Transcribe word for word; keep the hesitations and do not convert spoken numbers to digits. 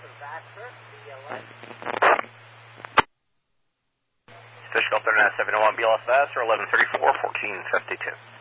Fish Gulf thirty-nine seventy-one, B L S Vassar, eleven thirty-four, fourteen fifty-two.